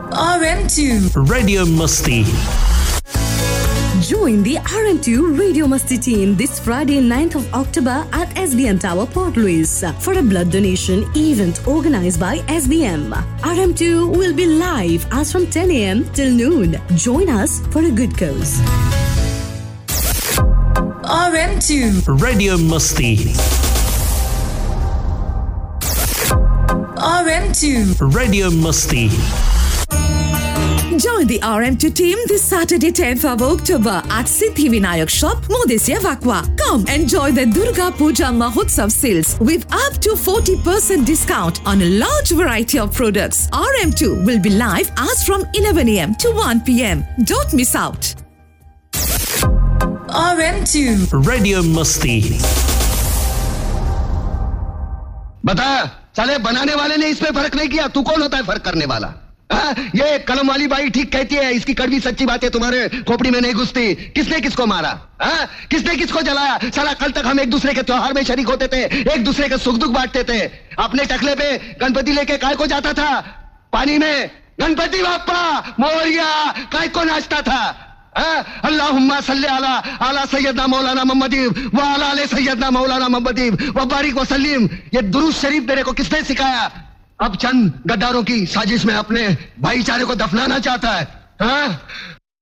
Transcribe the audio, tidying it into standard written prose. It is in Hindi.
RM2 Radio Musti. Join the RM2 Radio Musti team this Friday 9th of October at SBM Tower, Port Louis for a blood donation event organized by SBM. RM2 will be live as from 10 a.m. till noon. Join us for a good cause. RM2 Radio Musti. RM2 Radio Musti. Join the RM2 team this Saturday 10th of October at Siddhi Vinayak Shop, Modesiya Vakwa. Come enjoy the Durga Puja Mahotsav sales with up to 40% discount on a large variety of products. RM2 will be live as from 11 a.m. to 1 p.m. Don't miss out. RM2 Radio Musti. बता साले बनाने वाले ने इसमें फर्क नहीं किया, तू कौन होता है फर्क करने वाला? ये कलम वाली बाई ठीक कहती है, इसकी कड़वी सच्ची बातें तुम्हारे खोपड़ी में नहीं घुसती। किसने किसको मारा? किसने किसको जलाया? साला कल तक हम एक दूसरे के त्योहार में शरीक होते थे, एक दूसरे के सुख दुख बांटते थे। अपने टकले पे गणपति लेके काय को जाता था? पानी में गणपति बाप्पा मोरिया काय को नाचता था? अल्लाहुम्मा सल्ली अला सैयदना मौलाना मोहम्मदी व अला आले सैयदना मौलाना मोहम्मदी व बारिक व सल्लिम। ये दुरूद शरीफ तेरे को किसने सिखाया? अब चंद गद्दारों की साजिश में अपने भाईचारे को दफनाना चाहता है।